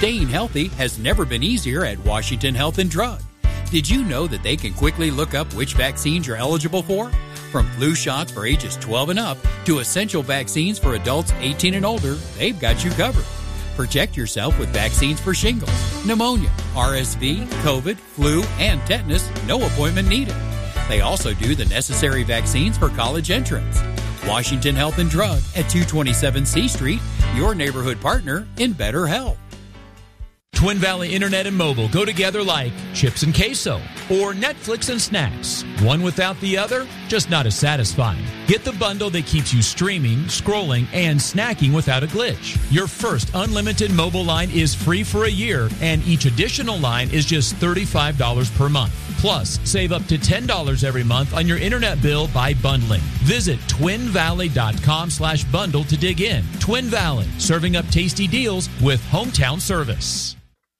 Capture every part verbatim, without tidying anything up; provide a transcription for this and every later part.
Staying healthy has never been easier at Washington Health and Drug. Did you know that they can quickly look up which vaccines you're eligible for? From flu shots for ages twelve and up to essential vaccines for adults eighteen and older, they've got you covered. Protect yourself with vaccines for shingles, pneumonia, R S V, COVID, flu, and tetanus, no appointment needed. They also do the necessary vaccines for college entrants. Washington Health and Drug at two twenty-seven C Street, your neighborhood partner in better health. Twin Valley Internet and Mobile go together like chips and queso or Netflix and snacks. One without the other, just not as satisfying. Get the bundle that keeps you streaming, scrolling, and snacking without a glitch. Your first unlimited mobile line is free for a year, and each additional line is just thirty-five dollars per month. Plus, save up to ten dollars every month on your internet bill by bundling. Visit twinvalley.com slash bundle to dig in. Twin Valley, serving up tasty deals with hometown service.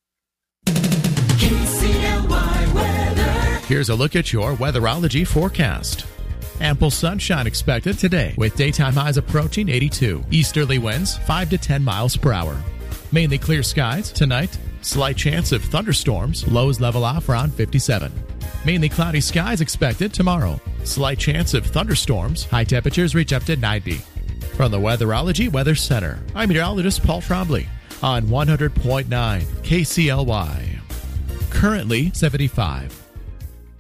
K C L Y weather. Here's a look at your weatherology forecast. Ample sunshine expected today with daytime highs approaching eighty-two. Easterly winds five to ten miles per hour. Mainly clear skies tonight. Slight chance of thunderstorms. Lows level off around fifty-seven. Mainly cloudy skies expected tomorrow. Slight chance of thunderstorms. High temperatures reach up to ninety. From the Weatherology Weather Center, I'm meteorologist Paul Trombley on one hundred point nine K C L Y. Currently seventy-five.